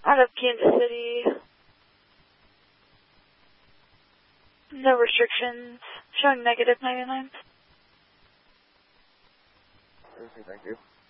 Out of Kansas City. No restrictions. Showing negative 99. Thank you.